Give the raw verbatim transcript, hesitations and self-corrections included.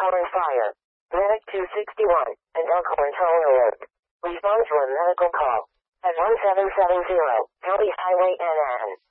Elkhorn Fire. Medic two sixty-one and Elkhorn Toll Road. Respond to a medical call at one seven seven zero, County Highway N N.